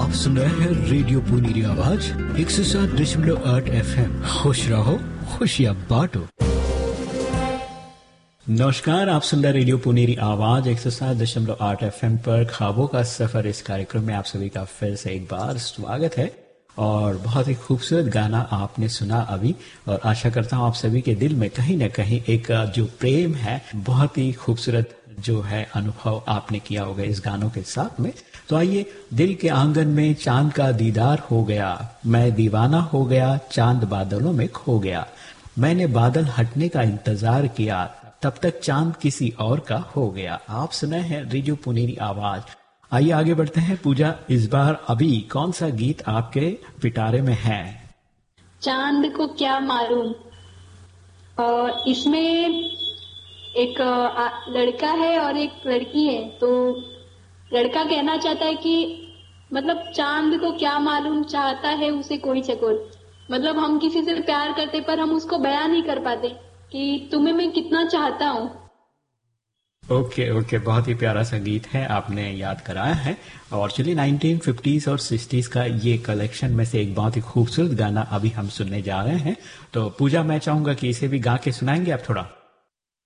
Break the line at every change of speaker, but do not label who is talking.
आप सुन रहे हैं रेडियो पुनेरी आवाज 107.8 FM। खुश रहो, खुशियाँ बांटो। नमस्कार, आप सुन रहे रेडियो पुनेरी आवाज 107.8 FM पर ख्वाबों का सफर। इस कार्यक्रम में आप सभी का फिर से एक बार स्वागत है और बहुत ही खूबसूरत गाना आपने सुना अभी, और आशा करता हूँ आप सभी के दिल में कहीं न कहीं एक जो प्रेम है, बहुत ही खूबसूरत जो है अनुभव आपने किया होगा इस गानों के साथ में। तो आइए, दिल के आंगन में चांद का दीदार हो गया, मैं दीवाना हो गया, चांद बादलों में खो गया, मैंने बादल हटने का इंतजार किया, तब तक चांद किसी और का हो गया। आप सुने हैं रेडियो पुनेरी आवाज। आइए आगे बढ़ते हैं। पूजा, इस बार अभी कौन सा गीत आपके पिटारे में है?
चांद को क्या मालूम। इसमें एक लड़का है और एक लड़की है। तो लड़का कहना चाहता है कि मतलब चांद को क्या मालूम, चाहता है उसे कोई चकोर। मतलब हम किसी से प्यार करते पर हम उसको बयान नहीं कर पाते कि तुम्हें मैं कितना चाहता हूँ।
ओके, बहुत ही प्यारा सा गीत है, आपने याद कराया है। और चलिए, 1950s और 60s का ये कलेक्शन में से एक बहुत ही खूबसूरत गाना अभी हम सुनने जा रहे हैं। तो पूजा, मैं चाहूंगा कि इसे भी गा के सुनाएंगे आप थोड़ा।